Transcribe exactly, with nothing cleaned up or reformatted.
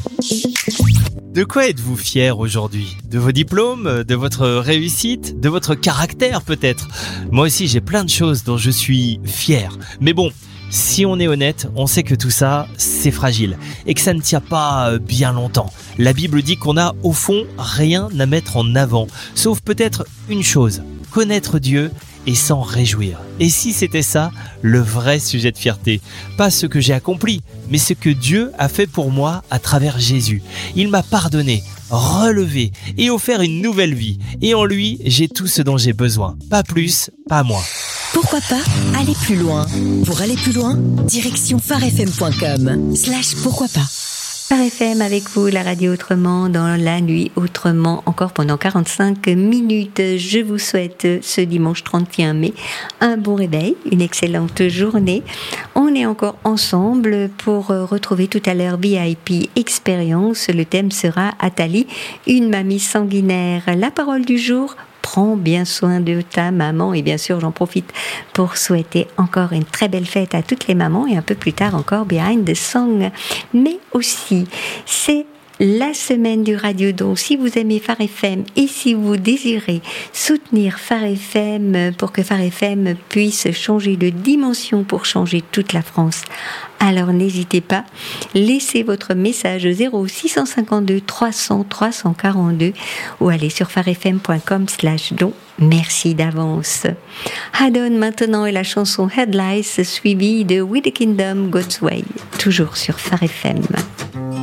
De quoi êtes-vous fier aujourd'hui ? De vos diplômes ? De votre réussite ? De votre caractère peut-être ? Moi aussi j'ai plein de choses dont je suis fier. Mais bon, si on est honnête, on sait que tout ça, c'est fragile et que ça ne tient pas bien longtemps. La Bible dit qu'on a au fond rien à mettre en avant, sauf peut-être une chose, connaître Dieu et s'en réjouir. Et si c'était ça, le vrai sujet de fierté ? Pas ce que j'ai accompli, mais ce que Dieu a fait pour moi à travers Jésus. Il m'a pardonné, relevé et offert une nouvelle vie. Et en lui, j'ai tout ce dont j'ai besoin. Pas plus, pas moins. Pourquoi pas aller plus loin ? Pour aller plus loin, direction pharefm point com slash pourquoi pas. Phare F M avec vous, la radio autrement, dans la nuit autrement, encore pendant quarante-cinq minutes. Je vous souhaite ce dimanche trente et un mai un bon réveil, une excellente journée. On est encore ensemble pour retrouver tout à l'heure V I P Experience. Le thème sera Athalie, une mamie sanguinaire. La parole du jour: prends bien soin de ta maman. Et bien sûr, j'en profite pour souhaiter encore une très belle fête à toutes les mamans et un peu plus tard encore Behind the Song. Mais aussi, c'est la semaine du Radio Don. Si vous aimez Phare F M et si vous désirez soutenir Phare F M pour que Phare F M puisse changer de dimension pour changer toute la France, alors n'hésitez pas, laissez votre message zéro six cent cinquante-deux trois cents trois cent quarante-deux ou allez sur pharefm point com slash don. Merci d'avance. Hadon maintenant et la chanson Headlights suivie de With the Kingdom God's Way, toujours sur Phare F M.